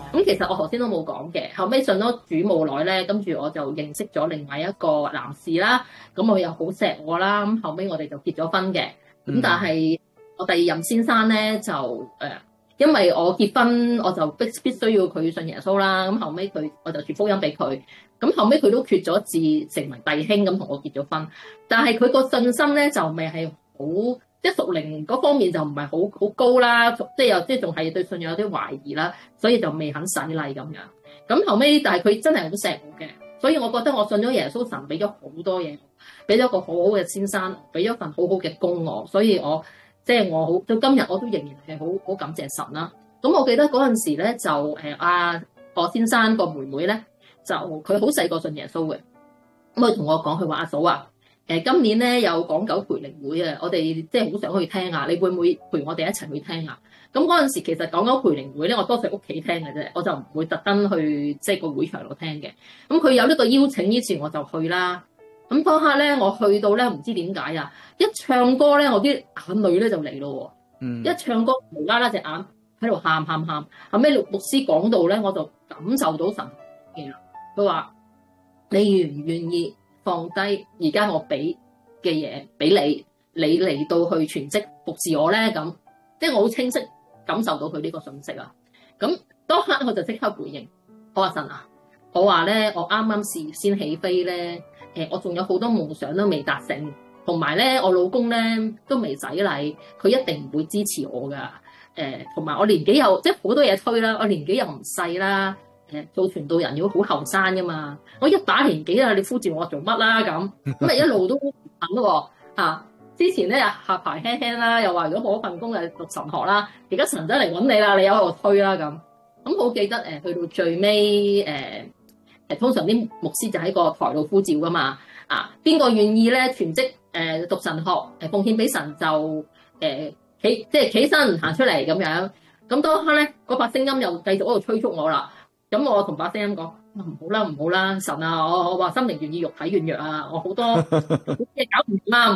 咁其實我頭先都冇講嘅，後尾信咗主冇耐咧，跟住我就認識咗另外一個男士啦。咁我又好錫我啦，咁後尾我哋就結咗婚嘅。咁但係我第二任先生咧就因為我結婚我就必須要佢信耶穌啦。咁後尾我就傳福音俾佢。咁後尾佢都決咗志成為弟兄咁同我結咗婚。但係佢個信心咧就未係好。即係屬靈嗰方面就唔係好高啦，即係仲係對信仰有啲懷疑啦，所以就未肯洗禮咁樣。咁後尾，但係佢真係好錫我嘅，所以我覺得我信咗耶穌，神俾咗好多嘢，俾咗個好好嘅先生，俾咗份好好嘅工我，所以我好到今日我都仍然係好感謝神啦。咁我記得嗰陣時咧就我先生個妹妹咧就佢好細個信耶穌嘅，咁佢同我講佢話阿嫂啊。今年咧有港九培靈會啊，我哋即係好想去聽啊，你會唔會陪我哋一齊去聽啊？咁嗰陣時其實港九培靈會咧，我多數喺屋企聽嘅啫，我就唔會特登去即係個會場度聽嘅。咁佢有呢個邀請，於是我就去啦。咁當刻咧，我去到咧唔知點解啊，一唱歌咧，我啲眼淚咧就嚟咯。一唱歌無啦啦隻眼喺度喊。後尾牧師講到咧，我就感受到神嘅啦。佢話你願唔願意？放低而家我俾嘅嘢俾你嚟到去全職服侍我咧，咁即係我好清晰感受到佢呢個信息啊。咁當刻我就即刻回應，我話神啊，我話咧我啱啱事先起飛咧，我仲有好多夢想都未達成，同埋咧我老公咧都未洗禮，佢一定唔會支持我噶。同埋我年紀又即係好多嘢推啦，我年紀又唔細啦。做傳道人要好後生噶嘛，我一把年紀啦，你呼召我做乜啦咁？咁咪一路都唔肯咯喎。之前咧下排輕輕啦，又話如果冇一份工就讀神學啦，而家神真嚟揾你啦，你有喺度推啦咁。咁好記得去到最尾通常啲牧師就喺個台度呼召噶嘛。邊個願意咧全職讀神學奉獻俾神就起身行出嚟咁樣。咁當刻咧嗰把聲音又繼續喺度催促我啦。咁我同把聲音講唔好啦，神啊，我話心靈願意，肉體軟弱啊，我好多嘢搞唔掂啊。